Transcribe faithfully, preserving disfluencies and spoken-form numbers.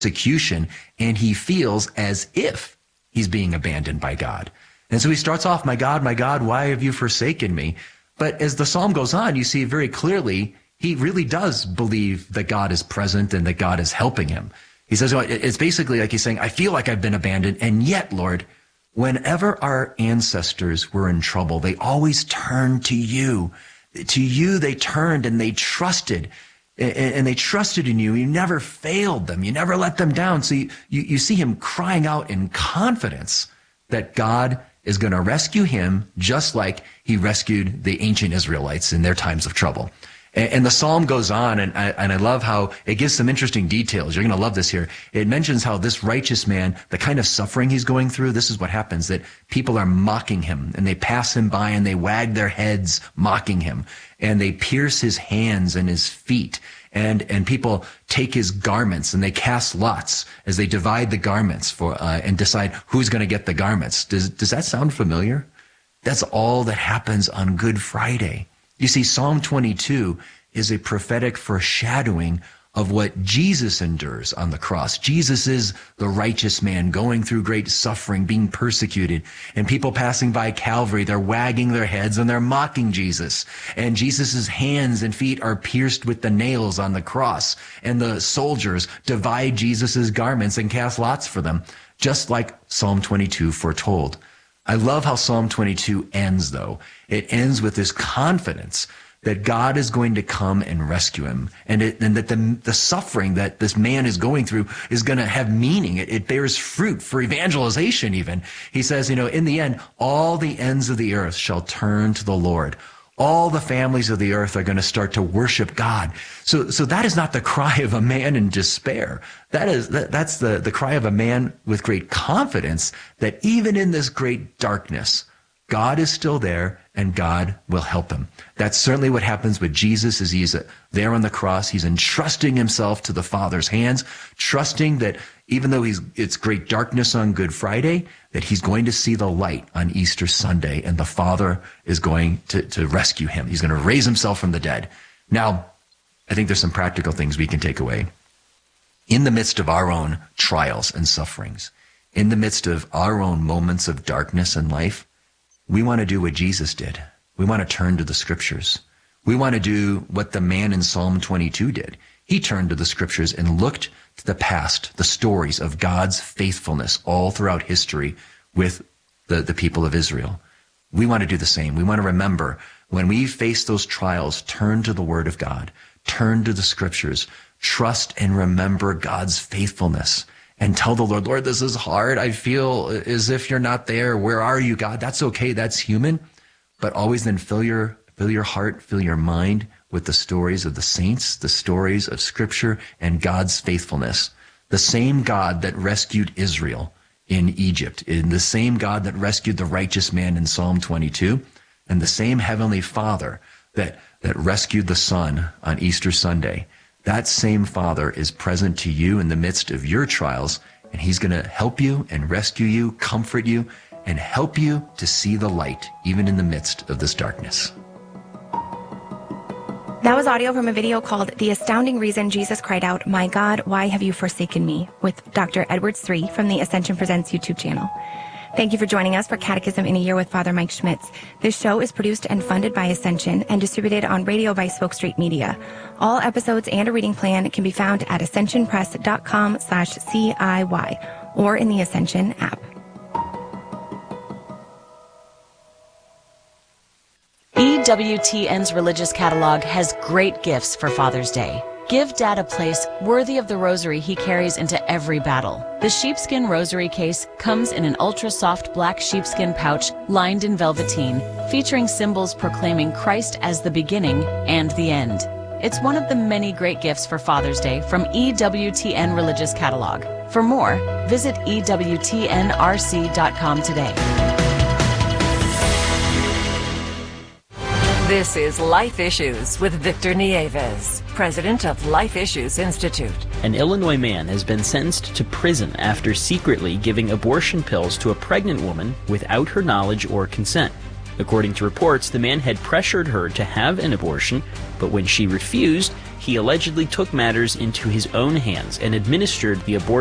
persecution, and he feels as if he's being abandoned by God. And so he starts off, my God, my God, why have you forsaken me? But as the psalm goes on, you see very clearly he really does believe that God is present and that God is helping him. He says, well, it's basically like he's saying, I feel like I've been abandoned, and yet, Lord, whenever our ancestors were in trouble, they always turned to you. To you they turned and they trusted, and they trusted in you. You never failed them. You never let them down. So you, you, you see him crying out in confidence that God is going to rescue him just like he rescued the ancient Israelites in their times of trouble. And the psalm goes on, and I, and I love how it gives some interesting details. You're going to love this here. It mentions how this righteous man, the kind of suffering he's going through, this is what happens, that people are mocking him, and they pass him by, and they wag their heads mocking him, and they pierce his hands and his feet, and and people take his garments, and they cast lots as they divide the garments for uh, and decide who's going to get the garments. Does does that sound familiar? That's all that happens on Good Friday. You see, Psalm twenty-two is a prophetic foreshadowing of what Jesus endures on the cross. Jesus is the righteous man going through great suffering, being persecuted, and people passing by Calvary, they're wagging their heads and they're mocking Jesus. And Jesus's hands and feet are pierced with the nails on the cross. And the soldiers divide Jesus's garments and cast lots for them, just like Psalm twenty-two foretold. I love how Psalm twenty-two ends, though. It ends with this confidence that God is going to come and rescue him, and, it, and that the, the suffering that this man is going through is going to have meaning. It, it bears fruit for evangelization even. He says, you know, in the end, all the ends of the earth shall turn to the Lord. All the families of the earth are going to start to worship God. So, so that is not the cry of a man in despair. That is, that, that's the, the cry of a man with great confidence that even in this great darkness, God is still there and God will help him. That's certainly what happens with Jesus as he's there on the cross. He's entrusting himself to the Father's hands, trusting that even though he's, it's great darkness on Good Friday, that he's going to see the light on Easter Sunday, and the Father is going to, to rescue him. He's going to raise himself from the dead. Now, I think there's some practical things we can take away. In the midst of our own trials and sufferings, in the midst of our own moments of darkness in life, we want to do what Jesus did. We want to turn to the scriptures. We want to do what the man in Psalm twenty-two did. He turned to the scriptures and looked to the past, the stories of God's faithfulness all throughout history with the, the people of Israel. We want to do the same. We want to remember when we face those trials, turn to the Word of God, turn to the scriptures, trust and remember God's faithfulness. And tell the Lord, Lord, this is hard. I feel as if you're not there. Where are you, God? That's okay. That's human. But always then fill your, fill your heart, fill your mind with the stories of the saints, the stories of Scripture and God's faithfulness. The same God that rescued Israel in Egypt, in the same God that rescued the righteous man in Psalm twenty-two, and the same Heavenly Father that, that rescued the Son on Easter Sunday. That same Father is present to you in the midst of your trials, and he's going to help you and rescue you, comfort you, and help you to see the light, even in the midst of this darkness. That was audio from a video called The Astounding Reason Jesus Cried Out, My God, Why Have You Forsaken Me? With Doctor Edwards three from the Ascension Presents YouTube channel. Thank you for joining us for Catechism in a Year with Father Mike Schmitz. This show is produced and funded by Ascension and distributed on radio by Spoke Street Media. All episodes and a reading plan can be found at ascensionpress.com slash CIY or in the Ascension app. E W T N's religious catalog has great gifts for Father's Day. Give Dad a place worthy of the rosary he carries into every battle. The sheepskin rosary case comes in an ultra-soft black sheepskin pouch lined in velveteen, featuring symbols proclaiming Christ as the beginning and the end. It's one of the many great gifts for Father's Day from E W T N Religious Catalog. For more, visit E W T N R C dot com today. This is Life Issues with Victor Nieves, president of Life Issues Institute. An Illinois man has been sentenced to prison after secretly giving abortion pills to a pregnant woman without her knowledge or consent. According to reports, the man had pressured her to have an abortion, but when she refused, he allegedly took matters into his own hands and administered the abortion